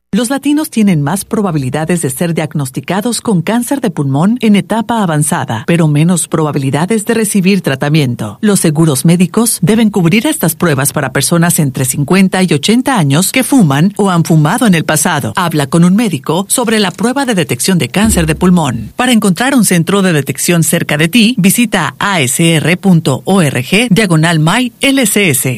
Los latinos tienen más probabilidades de ser diagnosticados con cáncer de pulmón en etapa avanzada, pero menos probabilidades de recibir tratamiento. Los seguros médicos deben cubrir estas pruebas para personas entre 50 y 80 años que fuman o han fumado en el pasado. Habla con un médico sobre la prueba de detección de cáncer de pulmón. Para encontrar un centro de detección cerca de ti, visita asr.org/MyLCS.